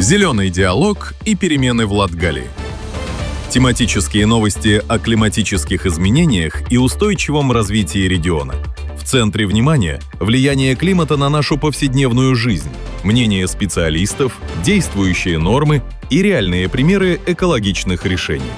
Зеленый диалог и перемены в Латгалии. Тематические новости о климатических изменениях и устойчивом развитии региона. В центре внимания – влияние климата на нашу повседневную жизнь, мнения специалистов, действующие нормы и реальные примеры экологичных решений.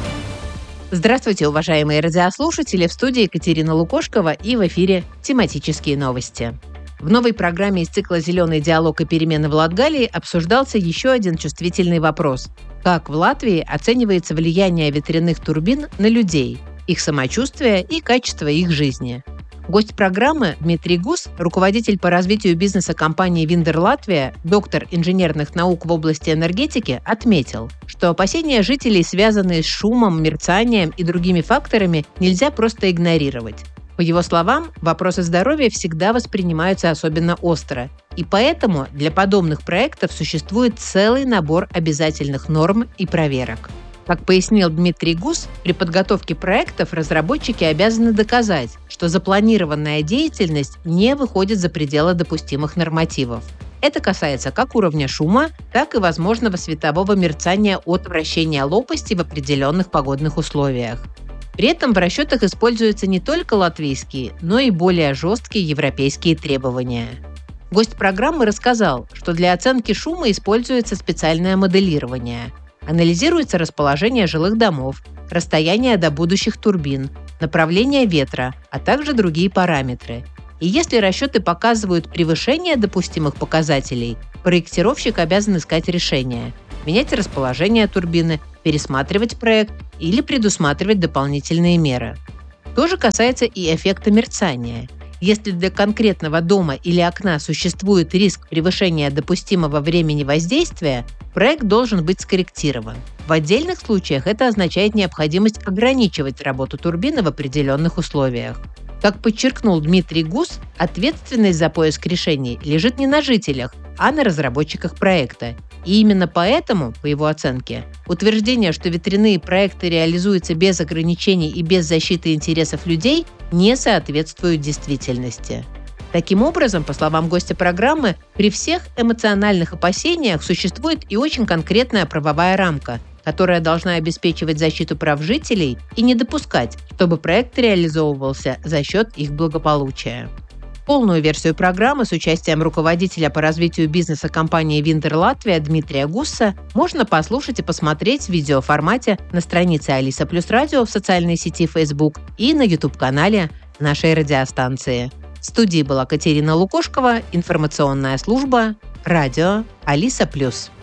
Здравствуйте, уважаемые радиослушатели! В студии Екатерина Лукошкова и в эфире тематические новости. В новой программе из цикла «Зеленый диалог и перемены в Латгалии» обсуждался еще один чувствительный вопрос. Как в Латвии оценивается влияние ветряных турбин на людей, их самочувствие и качество их жизни? Гость программы Дмитрий Гус, руководитель по развитию бизнеса компании «Виндер Латвия», доктор инженерных наук в области энергетики, отметил, что опасения жителей, связанные с шумом, мерцанием и другими факторами, нельзя просто игнорировать. По его словам, вопросы здоровья всегда воспринимаются особенно остро, и поэтому для подобных проектов существует целый набор обязательных норм и проверок. Как пояснил Дмитрий Гус, при подготовке проектов разработчики обязаны доказать, что запланированная деятельность не выходит за пределы допустимых нормативов. Это касается как уровня шума, так и возможного светового мерцания от вращения лопасти в определенных погодных условиях. При этом в расчетах используются не только латвийские, но и более жесткие европейские требования. Гость программы рассказал, что для оценки шума используется специальное моделирование. Анализируется расположение жилых домов, расстояние до будущих турбин, направление ветра, а также другие параметры. И если расчеты показывают превышение допустимых показателей, проектировщик обязан искать решение – менять расположение турбины, пересматривать проект или предусматривать дополнительные меры. То же касается и эффекта мерцания. Если для конкретного дома или окна существует риск превышения допустимого времени воздействия, проект должен быть скорректирован. В отдельных случаях это означает необходимость ограничивать работу турбины в определенных условиях. Как подчеркнул Дмитрий Гус, ответственность за поиск решений лежит не на жителях, а на разработчиках проекта. И именно поэтому, по его оценке, утверждение, что ветряные проекты реализуются без ограничений и без защиты интересов людей, не соответствует действительности. Таким образом, по словам гостя программы, при всех эмоциональных опасениях существует и очень конкретная правовая рамка, которая должна обеспечивать защиту прав жителей и не допускать, чтобы проект реализовывался за счет их благополучия. Полную версию программы с участием руководителя по развитию бизнеса компании «Виндер Латвия» Дмитрия Гусса можно послушать и посмотреть в видеоформате на странице Алиса Плюс Радио в социальной сети Facebook и на YouTube-канале нашей радиостанции. В студии была Екатерина Лукошкова, информационная служба «Радио Алиса Плюс».